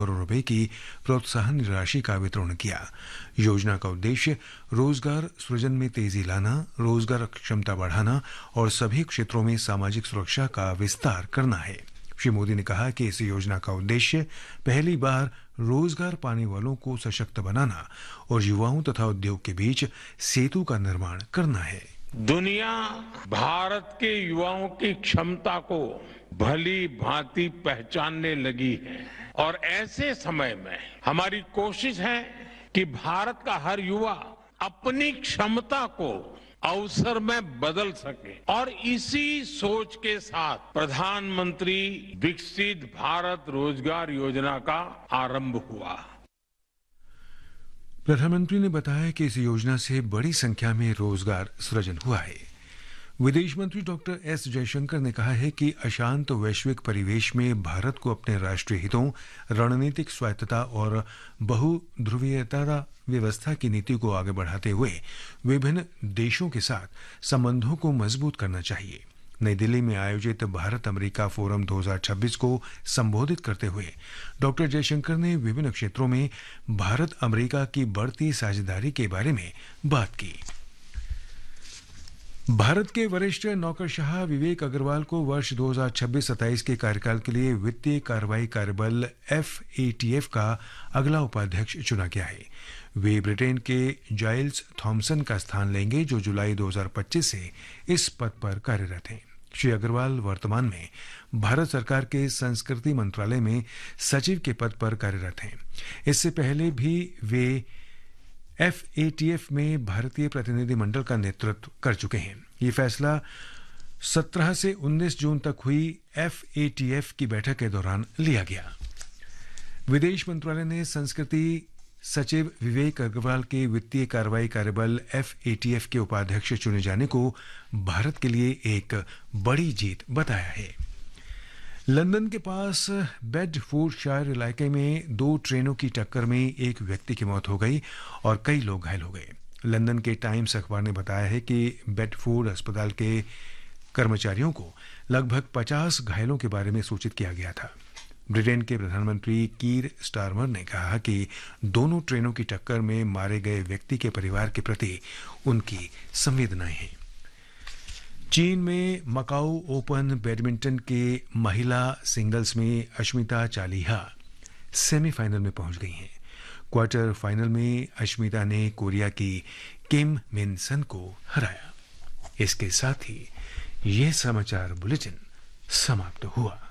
करोड़ रुपए की प्रोत्साहन राशि का वितरण किया। योजना का उद्देश्य रोजगार सृजन में तेजी लाना, रोजगार क्षमता बढ़ाना और सभी क्षेत्रों में सामाजिक सुरक्षा का विस्तार करना है। श्री मोदी ने कहा कि इस योजना का उद्देश्य पहली बार रोजगार पाने वालों को सशक्त बनाना और युवाओं तथा उद्योग के बीच सेतु का निर्माण करना है। दुनिया भारत के युवाओं की क्षमता को भली भांति पहचानने लगी है और ऐसे समय में हमारी कोशिश है कि भारत का हर युवा अपनी क्षमता को अवसर में बदल सके और इसी सोच के साथ प्रधानमंत्री विकसित भारत रोजगार योजना का आरंभ हुआ। प्रधानमंत्री ने बताया कि इस योजना से बड़ी संख्या में रोजगार सृजन हुआ है। विदेश मंत्री डॉक्टर एस जयशंकर ने कहा है कि अशांत वैश्विक परिवेश में भारत को अपने राष्ट्रीय हितों, रणनीतिक स्वायत्तता और बहुध्रुवीयता व्यवस्था की नीति को आगे बढ़ाते हुए विभिन्न देशों के साथ संबंधों को मजबूत करना चाहिए। नई दिल्ली में आयोजित भारत अमेरिका फोरम 2026 को संबोधित करते हुए डॉक्टर जयशंकर ने विभिन्न क्षेत्रों में भारत अमेरिका की बढ़ती साझेदारी के बारे में बात की। भारत के वरिष्ठ नौकरशाह विवेक अग्रवाल को वर्ष 2026-27 के कार्यकाल के लिए वित्तीय कार्रवाई कार्यबल FATF का अगला उपाध्यक्ष चुना गया है। वे ब्रिटेन के जाइल्स थॉमसन का स्थान लेंगे, जो जुलाई 2025 से इस पद पर कार्यरत हैं। श्री अग्रवाल वर्तमान में भारत सरकार के संस्कृति मंत्रालय में सचिव के पद पर कार्यरत हैं। इससे पहले भी वे FATF में भारतीय प्रतिनिधिमंडल का नेतृत्व कर चुके हैं। ये फैसला 17 से 19 जून तक हुई FATF की बैठक के दौरान लिया गया। विदेश मंत्रालय ने संस्कृति सचिव विवेक अग्रवाल के वित्तीय कार्रवाई कार्यबल FATF के उपाध्यक्ष चुने जाने को भारत के लिए एक बड़ी जीत बताया है। लंदन के पास बेडफोर्डशायर इलाके में 2 ट्रेनों की टक्कर में एक व्यक्ति की मौत हो गई और कई लोग घायल हो गए। लंदन के टाइम्स अखबार ने बताया है कि बेडफोर्ड अस्पताल के कर्मचारियों को लगभग 50 घायलों के बारे में सूचित किया गया था। ब्रिटेन के प्रधानमंत्री कीर स्टारमर ने कहा कि दोनों ट्रेनों की टक्कर में मारे गए व्यक्ति के परिवार के प्रति उनकी संवेदनाएं हैं। चीन में मकाऊ ओपन बैडमिंटन के महिला सिंगल्स में अश्मिता चालिहा सेमीफाइनल में पहुंच गई हैं। क्वार्टर फाइनल में अश्मिता ने कोरिया की किम मिन सन को हराया। इसके साथ ही यह समाचार बुलेटिन समाप्त हुआ।